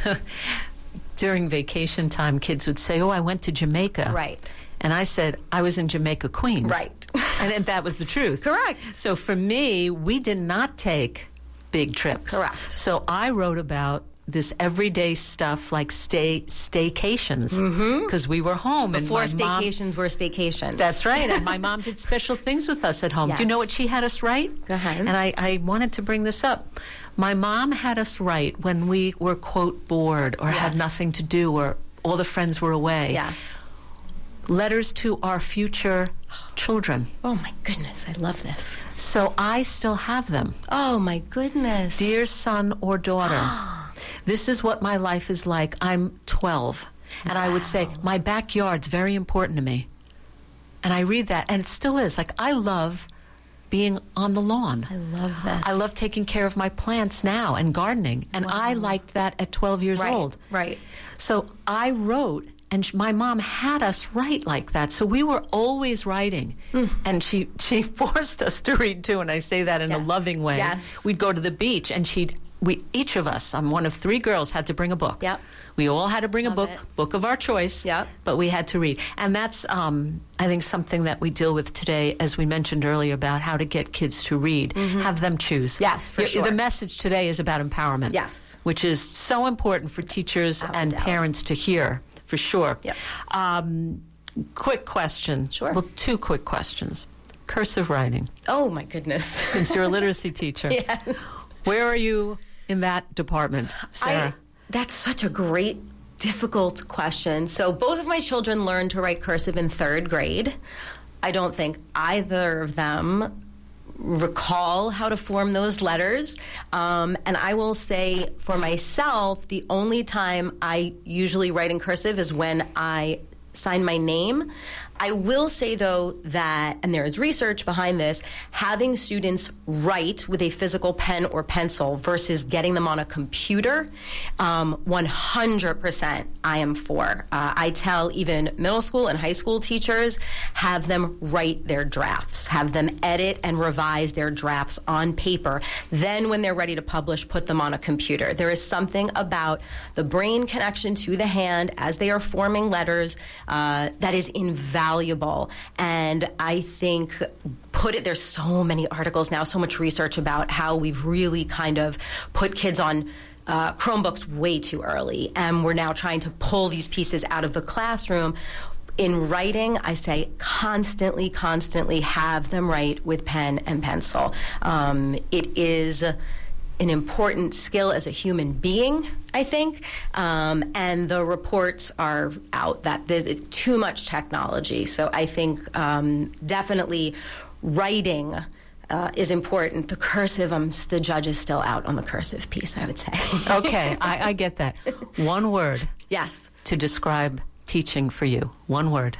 during vacation time, kids would say, "Oh, I went to Jamaica." Right. And I said, "I was in Jamaica, Queens." Right. And that was the truth. Correct. So for me, we did not take big trips. Correct. So I wrote about this everyday stuff like staycations because we were home. Before and my staycations were staycations. That's right. And my mom did special things with us at home. Yes. Do you know what she had us write? Go ahead. And I wanted to bring this up. My mom had us write when we were, quote, bored or had nothing to do or all the friends were away. Yes. Letters to our future children. Oh, my goodness. I love this. So I still have them. Oh, my goodness. Dear son or daughter, this is what my life is like. I'm 12. And I would say, my backyard's very important to me. And I read that, and it still is. Like, I love being on the lawn. I love this. I love taking care of my plants now and gardening. And I liked that at 12 years old. Right. So I wrote, and my mom had us write like that. So we were always writing. And she forced us to read, too. And I say that in a loving way. Yes. We'd go to the beach, and each of us, I'm one of 3 girls, had to bring a book. Yep. We all had to bring a book of our choice. Yep. But we had to read. And that's, I think, something that we deal with today, as we mentioned earlier, about how to get kids to read. Have them choose. Yes, for sure. The message today is about empowerment. Yes. Which is so important for teachers and parents to hear, for sure. Yep. Quick question. Sure. Well, 2 quick questions. Cursive writing. Oh, my goodness. Since you're a literacy teacher. Yes. Where are you in that department, Sarah? That's such a great, difficult question. So both of my children learned to write cursive in 3rd grade. I don't think either of them recall how to form those letters. And I will say for myself, the only time I usually write in cursive is when I sign my name. I will say, though, that, and there is research behind this, having students write with a physical pen or pencil versus getting them on a computer, 100% I am for. I tell even middle school and high school teachers, have them write their drafts, have them edit and revise their drafts on paper. Then when they're ready to publish, put them on a computer. There is something about the brain connection to the hand as they are forming letters that is invaluable. And I think there's so many articles now, so much research about how we've really kind of put kids on Chromebooks way too early. And we're now trying to pull these pieces out of the classroom. In writing, I say constantly have them write with pen and pencil. It is an important skill as a human being, I think, and the reports are out that there's too much technology. So I think definitely writing is important. The cursive, the judge is still out on the cursive piece, I would say. Okay, I get that. One word. Yes. To describe teaching for you. One word.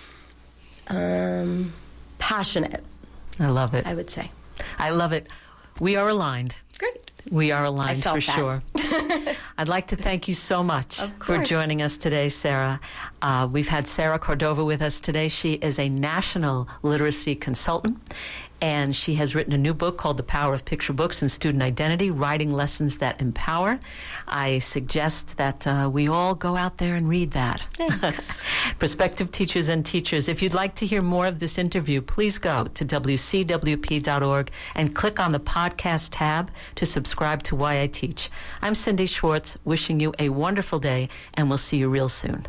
Passionate. I love it. I would say. I love it. We are aligned. Great. We are aligned for that. sure. I'd like to thank you so much for joining us today, Sarah. We've had Sarah Cordova with us today. She is a national literacy consultant, and she has written a new book called The Power of Picture Books and Student Identity, Writing Lessons That Empower. I suggest that we all go out there and read that. Thanks. Prospective teachers and teachers, if you'd like to hear more of this interview, please go to wcwp.org and click on the podcast tab to subscribe to Why I Teach. I'm Cindy Schwartz, wishing you a wonderful day, and we'll see you real soon.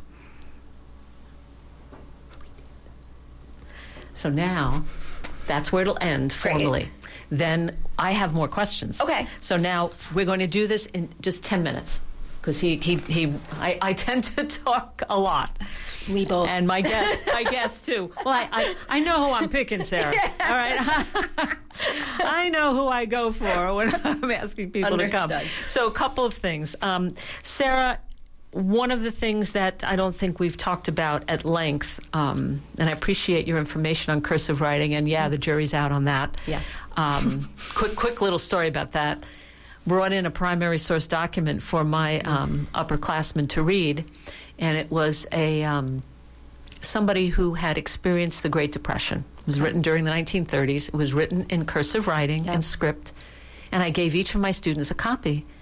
So now, that's where it'll end formally. Great. Then I have more questions. Okay. So now we're going to do this in just 10 minutes. Because I tend to talk a lot. We both. And my guest too. Well, I know who I'm picking, Sarah. Yeah. All right. I know who I go for when I'm asking people to come. So a couple of things. Sarah, one of the things that I don't think we've talked about at length, and I appreciate your information on cursive writing, and the jury's out on that. Yeah. Quick little story about that. Brought in a primary source document for my upperclassmen to read, and it was somebody who had experienced the Great Depression. It was written during the 1930s. It was written in cursive writing and script, and I gave each of my students a copy.